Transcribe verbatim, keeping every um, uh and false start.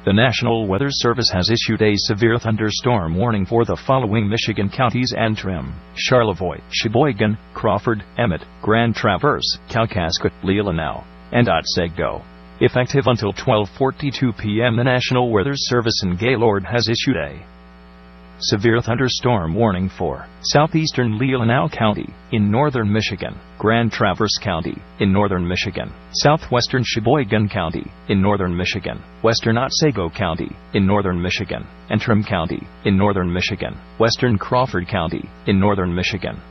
The National Weather Service has issued a severe thunderstorm warning for the following Michigan counties: Antrim, Charlevoix, Sheboygan, Crawford, Emmett, Grand Traverse, Kalkaska, Leelanau, and Otsego. Effective until twelve forty-two p m, the National Weather Service in Gaylord has issued a severe thunderstorm warning for southeastern Leelanau County in northern Michigan, Grand Traverse County in northern Michigan, southwestern Sheboygan County in northern Michigan, western Otsego County in northern Michigan, Antrim County in northern Michigan, western Crawford County in northern Michigan,